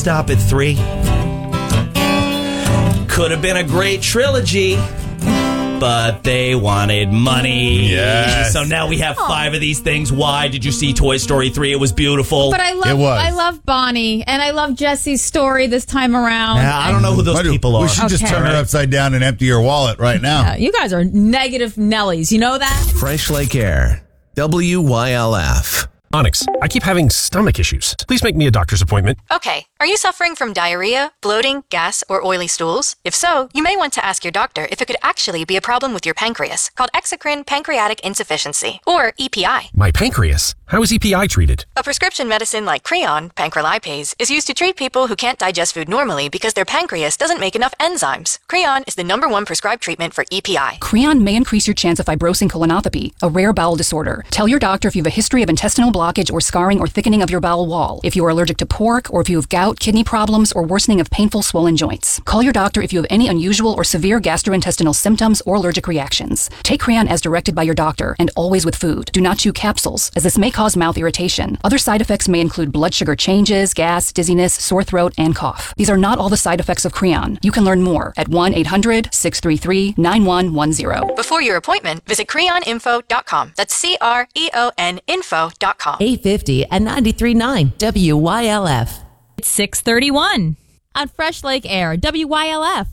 stop at 3. Could have been a great trilogy, but they wanted money. Yes. So now we have 5 of these things. Why did you see Toy Story 3? It was beautiful. But I love Bonnie, and I love Jesse's story this time around. I don't know who those people are. We should just turn her upside down and empty your wallet right now. You guys are negative Nellies. You know that? Fresh Lake Air. WYLF. Onyx, I keep having stomach issues. Please make me a doctor's appointment. Okay, are you suffering from diarrhea, bloating, gas, or oily stools? If so, you may want to ask your doctor if it could actually be a problem with your pancreas, called exocrine pancreatic insufficiency, or EPI. My pancreas? How is EPI treated? A prescription medicine like Creon, pancrelipase, is used to treat people who can't digest food normally because their pancreas doesn't make enough enzymes. Creon is the #1 prescribed treatment for EPI. Creon may increase your chance of fibrosing colonopathy, a rare bowel disorder. Tell your doctor if you have a history of intestinal blockage or scarring or thickening of your bowel wall, if you are allergic to pork, or if you have gout, kidney problems, or worsening of painful swollen joints. Call your doctor if you have any unusual or severe gastrointestinal symptoms or allergic reactions. Take Creon as directed by your doctor, and always with food. Do not chew capsules, as this may cause mouth irritation. Other side effects may include blood sugar changes, gas, dizziness, sore throat, and cough. These are not all the side effects of Creon. You can learn more at 1-800-633-9110. Before your appointment, visit creoninfo.com. That's CREON info.com. 850 and 93.9 WYLF. It's 6:31 on Fresh Lake Air, WYLF.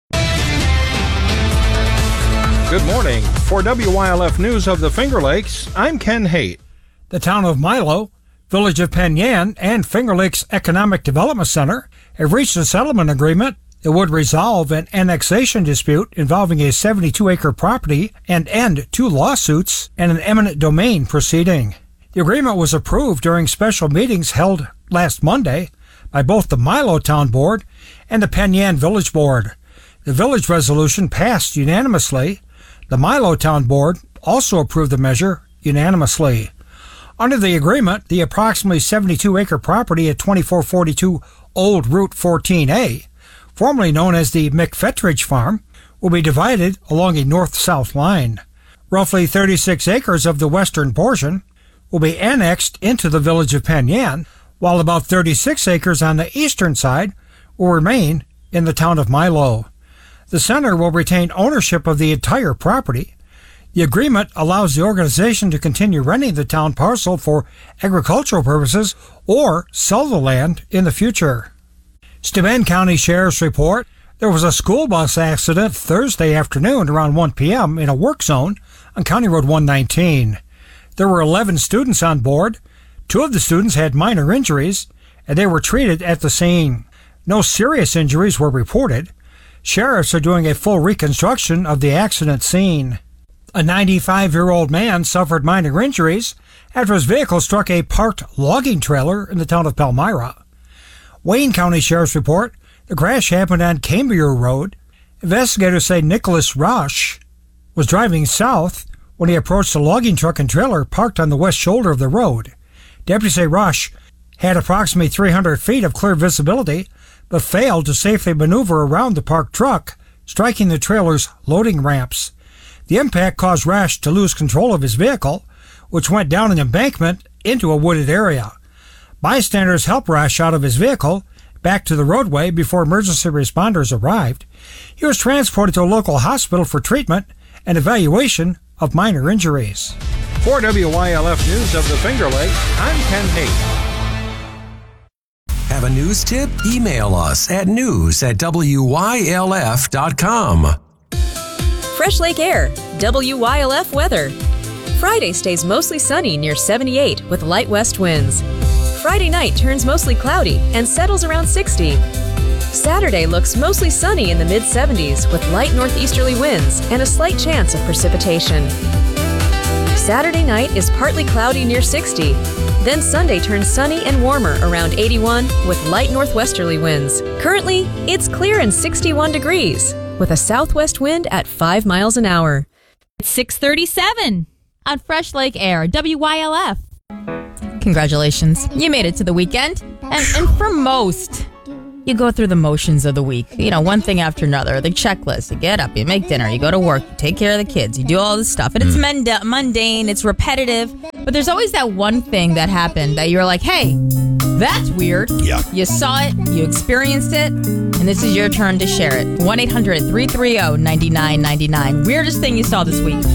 Good morning. For WYLF News of the Finger Lakes, I'm Ken Haight. The town of Milo, Village of Penn Yan, and Finger Lakes Economic Development Center have reached a settlement agreement that would resolve an annexation dispute involving a 72-acre property and end 2 lawsuits and an eminent domain proceeding. The agreement was approved during special meetings held last Monday by both the Milo Town Board and the Penn Yan Village Board. The village resolution passed unanimously. The Milo Town Board also approved the measure unanimously. Under the agreement, the approximately 72-acre property at 2442 Old Route 14A, formerly known as the McFetridge Farm, will be divided along a north-south line. Roughly 36 acres of the western portion will be annexed into the village of Penn Yan, while about 36 acres on the eastern side will remain in the town of Milo. The center will retain ownership of the entire property. The agreement allows the organization to continue renting the town parcel for agricultural purposes or sell the land in the future. Steuben County Sheriff's report: there was a school bus accident Thursday afternoon around 1 p.m. in a work zone on County Road 119. There were 11 students on board. 2 of the students had minor injuries, and they were treated at the scene. No serious injuries were reported. Sheriffs are doing a full reconstruction of the accident scene. A 95-year-old man suffered minor injuries after his vehicle struck a parked logging trailer in the town of Palmyra. Wayne County Sheriff's report: the crash happened on Cambria Road. Investigators say Nicholas Rush was driving south when he approached a logging truck and trailer parked on the west shoulder of the road. Deputies say Rush had approximately 300 feet of clear visibility, but failed to safely maneuver around the parked truck, striking the trailer's loading ramps. The impact caused Rush to lose control of his vehicle, which went down an embankment into a wooded area. Bystanders helped Rush out of his vehicle back to the roadway before emergency responders arrived. He was transported to a local hospital for treatment and evaluation of minor injuries. For WYLF News of the Finger Lakes, I'm Ken Haight. Have a news tip? Email us at news@WYLF.com. Fresh Lake Air, WYLF weather. Friday stays mostly sunny near 78 with light west winds. Friday night turns mostly cloudy and settles around 60. Saturday looks mostly sunny in the mid-70s with light northeasterly winds and a slight chance of precipitation. Saturday night is partly cloudy near 60. Then Sunday turns sunny and warmer around 81 with light northwesterly winds. Currently, it's clear and 61 degrees with a southwest wind at 5 miles an hour. It's 6:37 on Fresh Lake Air, WYLF. Congratulations. You made it to the weekend. And for most, you go through the motions of the week. You know, one thing after another. The checklist. You get up, you make dinner, you go to work, you take care of the kids, you do all this stuff. And it's mundane, it's repetitive. But there's always that one thing that happened that you're like, hey, That's weird. Yeah. You saw it, you experienced it, and this is your turn to share it. 1-800-330-9999. Weirdest thing you saw this week.